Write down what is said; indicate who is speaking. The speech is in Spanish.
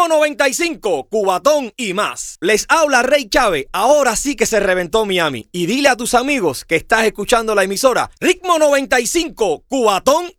Speaker 1: Ritmo 95, Cubatón y más. Les habla Rey Chávez. Ahora sí que se reventó Miami. Y dile a tus amigos que estás escuchando la emisora Ritmo 95, Cubatón